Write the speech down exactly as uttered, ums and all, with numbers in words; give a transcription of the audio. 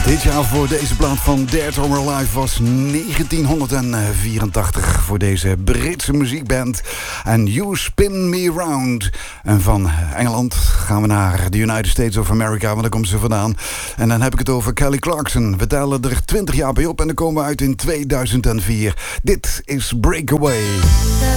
Dit jaar voor deze plaat van Dead or Alive was negentienhonderdvierentachtig voor deze Britse muziekband. En You Spin Me Round. En van Engeland gaan we naar de United States of America, want daar komt ze vandaan. En dan heb ik het over Kelly Clarkson. We tellen er twintig jaar bij op en dan komen we uit in tweeduizend vier. Dit is Breakaway.